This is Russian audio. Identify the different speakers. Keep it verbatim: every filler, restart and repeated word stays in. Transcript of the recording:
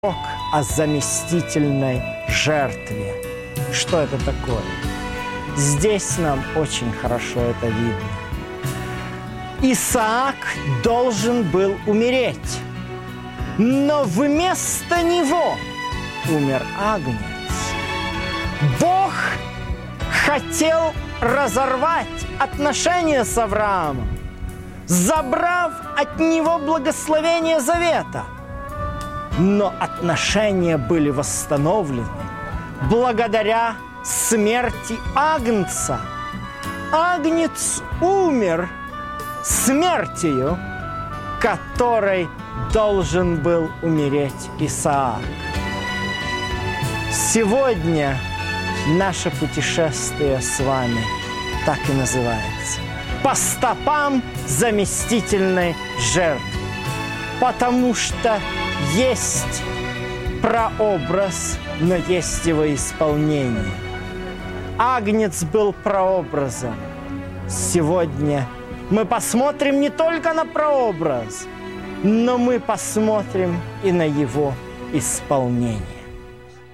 Speaker 1: о заместительной жертве. Что это такое? Здесь нам очень хорошо это видно. Исаак должен был умереть, но вместо него умер Агнец. Бог хотел разорвать отношения с Авраамом, забрав от него благословение завета. Но отношения были восстановлены благодаря смерти Агнца. Агнец умер смертью, которой должен был умереть Исаак. Сегодня наше путешествие с вами так и называется: по стопам заместительной жертвы. Потому что есть прообраз, но есть его исполнение. Агнец был прообразом. Сегодня мы посмотрим не только на прообраз, но мы посмотрим и на его исполнение.